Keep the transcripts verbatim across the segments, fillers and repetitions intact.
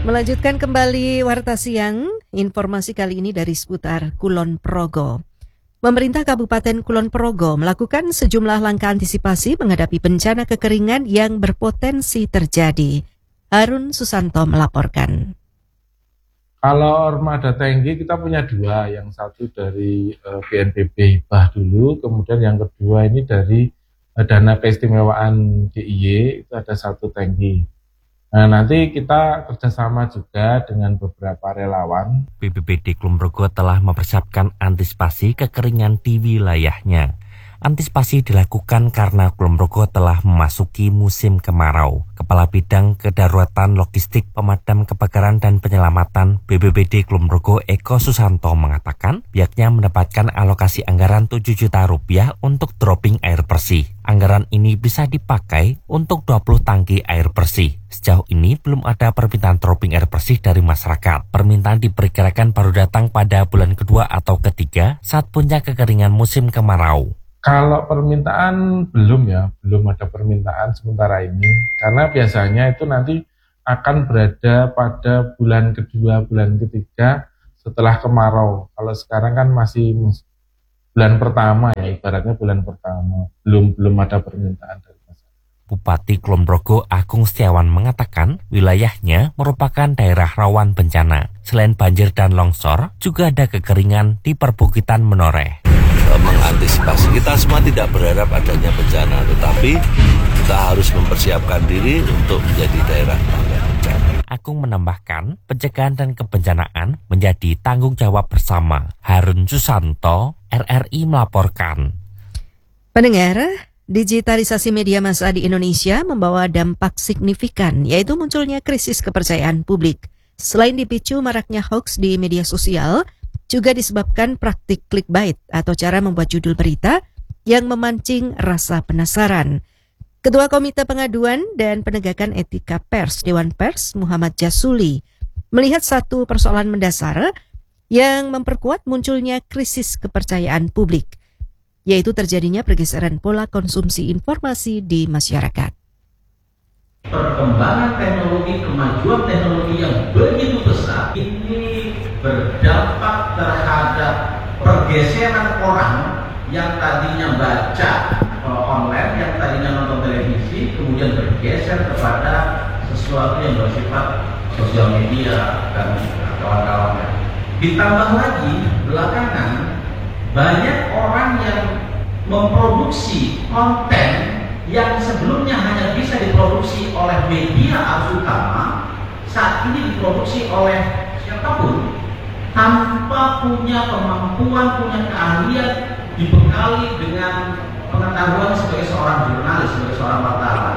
Melanjutkan kembali Warta Siang, informasi kali ini dari seputar Kulon Progo. Pemerintah Kabupaten Kulon Progo melakukan sejumlah langkah antisipasi menghadapi bencana kekeringan yang berpotensi terjadi. Harun Susanto melaporkan. Kalau armada tangki kita punya dua, yang satu dari uh, B N P B Hibah dulu, kemudian yang kedua ini dari uh, dana keistimewaan D I Y, itu ada satu tangki. Nah, nanti kita kerjasama juga dengan beberapa relawan. B P B D Kulon Progo telah mempersiapkan antisipasi kekeringan di wilayahnya. Antisipasi dilakukan karena Kulon Progo telah memasuki musim kemarau. Kepala Bidang Kedaruratan Logistik Pemadam Kebakaran dan Penyelamatan B B B D Kulon Progo Eko Susanto mengatakan pihaknya mendapatkan alokasi anggaran tujuh juta rupiah untuk dropping air bersih. Anggaran ini bisa dipakai untuk dua puluh tangki air bersih. Sejauh ini belum ada permintaan dropping air bersih dari masyarakat. Permintaan diperkirakan baru datang pada bulan kedua atau ketiga saat puncak kekeringan musim kemarau. Kalau permintaan belum ya, belum ada permintaan sementara ini. Karena biasanya itu nanti akan berada pada bulan kedua, bulan ketiga setelah kemarau. Kalau sekarang kan masih bulan pertama ya, ibaratnya bulan pertama. Belum belum ada permintaan dari masyarakat. Bupati Kulon Progo Agung Setiawan mengatakan wilayahnya merupakan daerah rawan bencana. Selain banjir dan longsor, juga ada kekeringan di perbukitan Menoreh. Mengantisipasi, kita semua tidak berharap adanya bencana, tetapi kita harus mempersiapkan diri untuk menjadi daerah tangga bencana. Agung menambahkan pencegahan dan kebencanaan menjadi tanggung jawab bersama. Harun Susanto, R R I melaporkan. Pendengar, digitalisasi media massa di Indonesia membawa dampak signifikan, yaitu munculnya krisis kepercayaan publik. Selain dipicu maraknya hoax di media sosial, juga disebabkan praktik clickbait atau cara membuat judul berita yang memancing rasa penasaran. Ketua Komite Pengaduan dan Penegakan Etika Pers Dewan Pers Muhammad Jasuli melihat satu persoalan mendasar yang memperkuat munculnya krisis kepercayaan publik, yaitu terjadinya pergeseran pola konsumsi informasi di masyarakat. Perkembangan teknologi, kemajuan teknologi yang begitu besar ini berdampak terhadap pergeseran orang yang tadinya baca uh, online, yang tadinya nonton televisi, kemudian bergeser kepada sesuatu yang bersifat sosial media dan kawan-kawannya. Ditambah lagi belakangan banyak orang yang memproduksi konten yang sebelumnya hanya bisa diproduksi oleh media arus utama, saat ini diproduksi oleh siapapun tanpa punya kemampuan, punya keahlian, dibekali dengan pengetahuan sebagai seorang jurnalis, sebagai seorang wartawan.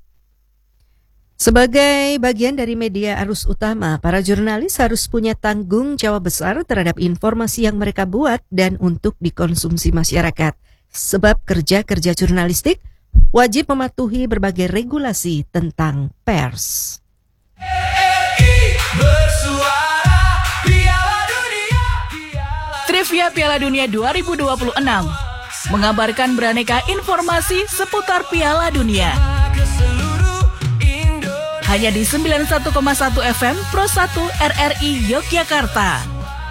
Sebagai bagian dari media arus utama, para jurnalis harus punya tanggung jawab besar terhadap informasi yang mereka buat dan untuk dikonsumsi masyarakat. Sebab kerja-kerja jurnalistik wajib mematuhi berbagai regulasi tentang pers. Trivia Piala Dunia dua ribu dua puluh enam mengabarkan beraneka informasi seputar Piala Dunia. Hanya di sembilan puluh satu koma satu F M Pro satu R R I Yogyakarta.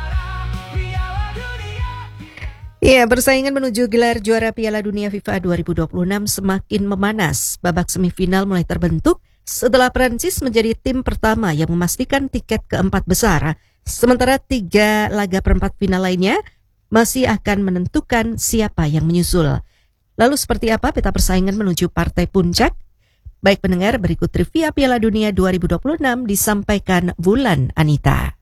Ya, persaingan menuju gelar juara Piala Dunia FIFA dua ribu dua puluh enam semakin memanas. Babak semifinal mulai terbentuk setelah Prancis menjadi tim pertama yang memastikan tiket keempat besar. Sementara tiga laga perempat final lainnya masih akan menentukan siapa yang menyusul. Lalu seperti apa peta persaingan menuju partai puncak? Baik pendengar, berikut trivia Piala Dunia dua ribu dua puluh enam disampaikan Wulan Anita.